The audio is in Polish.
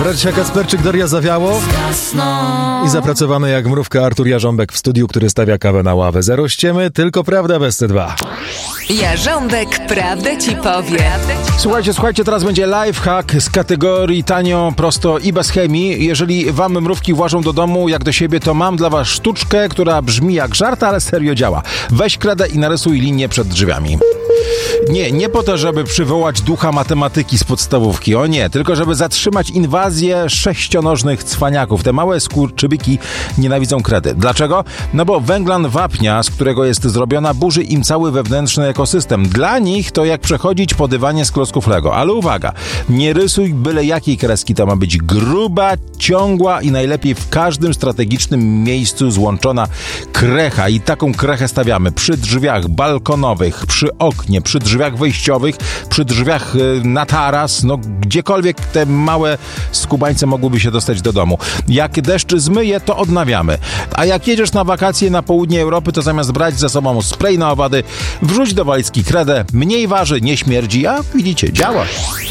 Marcia Kasperczyk, Daria Zawiało i zapracowany jak mrówka Artur Jarząbek w studiu, który stawia kawę na ławę. Zero ściemy, tylko prawda bez C2. Jarząbek prawdę ci powie. Słuchajcie, teraz będzie lifehack z kategorii tanio, prosto i bez chemii. Jeżeli wam mrówki włażą do domu jak do siebie, to mam dla was sztuczkę, która brzmi jak żart, ale serio działa. Weź kredę i narysuj linię przed drzwiami. Nie po to, żeby przywołać ducha matematyki z podstawówki, o nie, tylko żeby zatrzymać inwazję sześcionożnych cwaniaków. Te małe skurczybyki nienawidzą kredy. Dlaczego? No bo węglan wapnia, z którego jest zrobiona, burzy im cały wewnętrzny ekosystem. Dla nich to jak przechodzić po dywanie z klocków Lego. Ale uwaga, nie rysuj byle jakiej kreski, to ma być gruba, ciągła i najlepiej w każdym strategicznym miejscu złączona krecha. I taką krechę stawiamy przy drzwiach balkonowych, przy oknie, przy drzwiach wejściowych, przy drzwiach na taras, no gdziekolwiek te małe skubańce mogłyby się dostać do domu. Jak deszcz zmyje, to odnawiamy. A jak jedziesz na wakacje na południe Europy, to zamiast brać ze sobą spray na owady, wrzuć do walizki kredę, mniej waży, nie śmierdzi, a widzicie, działa.